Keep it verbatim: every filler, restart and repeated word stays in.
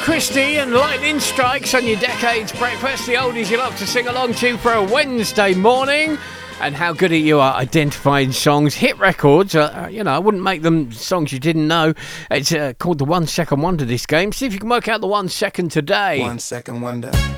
Christie and Lightning Strikes on your Decades Breakfast, the oldies you love to sing along to for a Wednesday morning. And how good at you are identifying songs. Hit records, uh, you know, I wouldn't make them songs you didn't know. It's uh, called the One Second Wonder, this game. See if you can work out the one second today. One second wonder.